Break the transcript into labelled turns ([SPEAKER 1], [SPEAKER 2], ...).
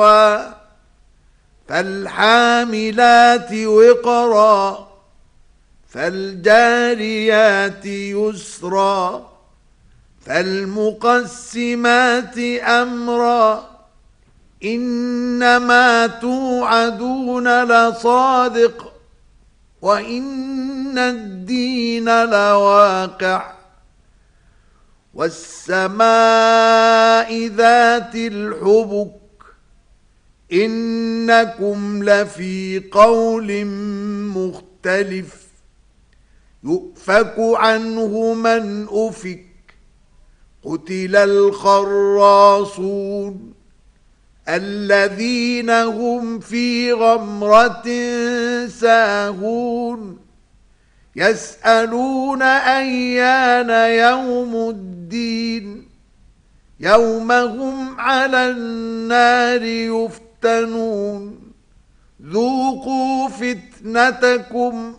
[SPEAKER 1] فالحاملات وقرا فالجاريات يسرا فالمقسمات أمرا إنما توعدون لصادق وإن الدين لواقع والسماء ذات الحبك إنكم لفي قول مختلف يؤفك عنه من أفك قتل الخراصون الذين هم في غمرة ساهون يسألون أيان يوم الدين يوم هم على النار يفتنون ذوقوا فتنتكم